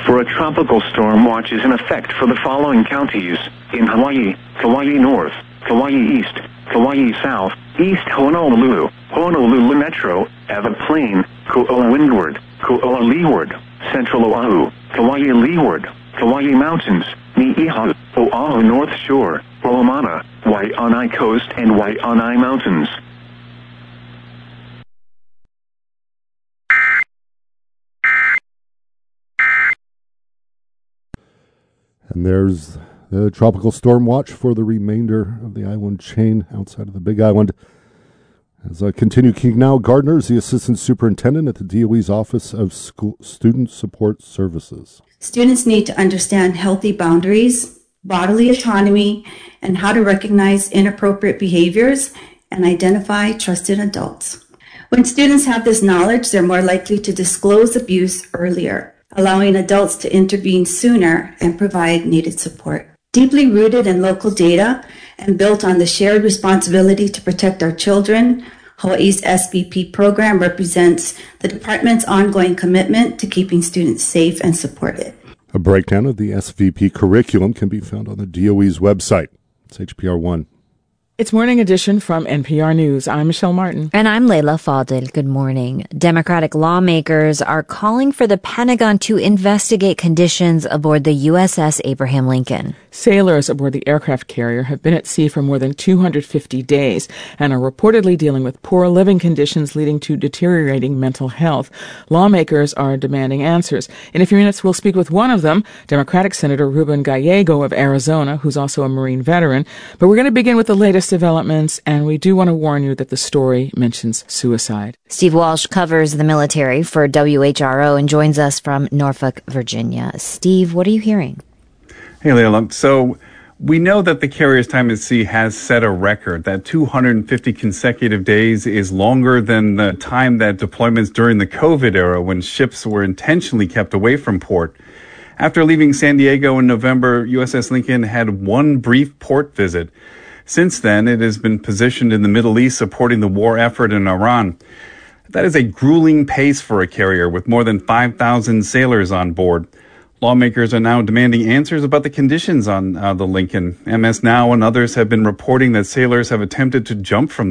for a tropical storm watch is in effect for the following counties in Hawaii: Kauai North, Kauai East, Kauai South, East Honolulu, Honolulu Metro, Ava Plain, Ko'ola Windward, Ko'ola Leeward, Central Oahu, Kauai Leeward, Kauai Mountains, Niihau, Oahu North Shore, Olomana, Waianae Coast and Waianae Mountains. And there's the tropical storm watch for the remainder of the island chain outside of the Big Island. As I continue, Now Gardner is the Assistant Superintendent at the DOE's Office of Student Support Services. Students need to understand healthy boundaries, bodily autonomy, and how to recognize inappropriate behaviors and identify trusted adults. When students have this knowledge, they're more likely to disclose abuse earlier, allowing adults to intervene sooner and provide needed support. Deeply rooted in local data and built on the shared responsibility to protect our children, Hawaii's SVP program represents the department's ongoing commitment to keeping students safe and supported. A breakdown of the SVP curriculum can be found on the DOE's website. It's HPR1. It's Morning Edition from NPR News. I'm Michelle Martin. And I'm Leila Fadel. Good morning. Democratic lawmakers are calling for the Pentagon to investigate conditions aboard the USS Abraham Lincoln. Sailors aboard the aircraft carrier have been at sea for more than 250 days and are reportedly dealing with poor living conditions leading to deteriorating mental health. Lawmakers are demanding answers. In a few minutes, we'll speak with one of them, Democratic Senator Ruben Gallego of Arizona, who's also a Marine veteran. But we're going to begin with the latest developments, and we do want to warn you that the story mentions suicide. Steve Walsh covers the military for WHRO and joins us from Norfolk, Virginia. Steve, what are you hearing? Hey, Leila. So we know that the carrier's time at sea has set a record. That 250 consecutive days is longer than the time that deployments during the COVID era when ships were intentionally kept away from port. After leaving San Diego in November, USS Lincoln had one brief port visit. Since then, it has been positioned in the Middle East supporting the war effort in Iran. That is a grueling pace for a carrier with more than 5,000 sailors on board. Lawmakers are now demanding answers about the conditions on the Lincoln. MS Now and others have been reporting that sailors have attempted to jump from